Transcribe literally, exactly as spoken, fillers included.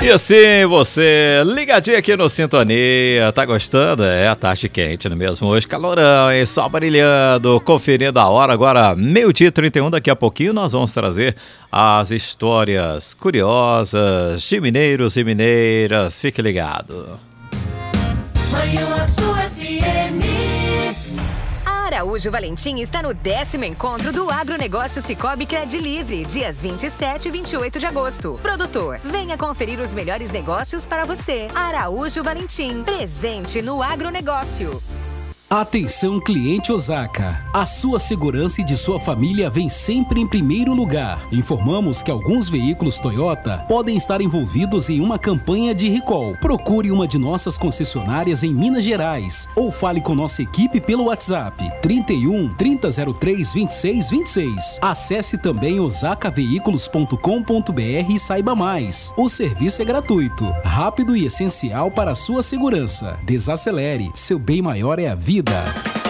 E assim, você ligadinho aqui no Sintonia, tá gostando? É a tarde quente, não é mesmo? Hoje calorão, hein? Sol brilhando, conferindo a hora, agora meio-dia e trinta e um, daqui a pouquinho nós vamos trazer as histórias curiosas de mineiros e mineiras, fique ligado. Manhã Azul F M. Araújo Valentim está no décimo encontro do Agronegócio Cicobi Cred Livre, dias vinte e sete e vinte e oito de agosto. Produtor, venha conferir os melhores negócios para você. Araújo Valentim, presente no agronegócio. Atenção, cliente Osaka. A sua segurança e de sua família vem sempre em primeiro lugar. Informamos que alguns veículos Toyota podem estar envolvidos em uma campanha de recall. Procure uma de nossas concessionárias em Minas Gerais ou fale com nossa equipe pelo WhatsApp trinta e um, trinta zero três, vinte e seis vinte e seis. Acesse também osaka veículos ponto com ponto br e saiba mais. O serviço é gratuito, rápido e essencial para a sua segurança. Desacelere, seu bem maior é a vida.